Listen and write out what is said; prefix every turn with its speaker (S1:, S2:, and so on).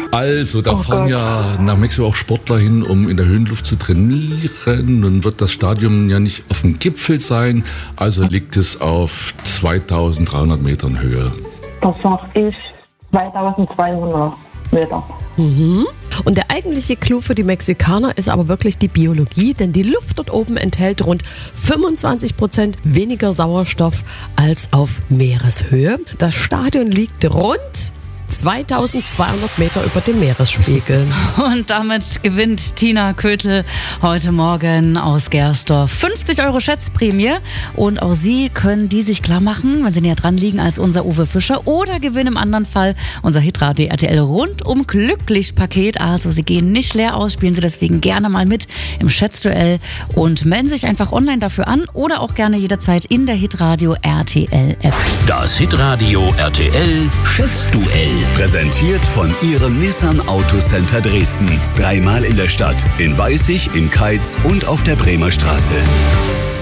S1: Also, da fahren ja nach Mexiko auch Sportler hin, um in der Höhenluft zu trainieren. Nun wird das Stadion ja nicht auf dem Gipfel sein, also liegt es auf 2300 Metern Höhe.
S2: Das sag ich 2200 Meter.
S3: Und der eigentliche Clou für die Mexikaner ist aber wirklich die Biologie, denn die Luft dort oben enthält rund 25% weniger Sauerstoff als auf Meereshöhe. Das Stadion liegt rund 2200 Meter über dem Meeresspiegel.
S4: Und damit gewinnt Tina Kötel heute Morgen aus Gersdorf 50 € Schätzprämie. Und auch Sie können die sich klar machen, wenn Sie näher dran liegen als unser Uwe Fischer. Oder gewinnen im anderen Fall unser Hitradio RTL rundum Glücklich-Paket. Also Sie gehen nicht leer aus, spielen Sie deswegen gerne mal mit im Schätzduell und melden sich einfach online dafür an oder auch gerne jederzeit in der Hitradio RTL App.
S5: Das Hitradio RTL Schätzduell. Präsentiert von Ihrem Nissan Autocenter Dresden. 3-mal in der Stadt, in Weißig, in Keitz und auf der Bremer Straße.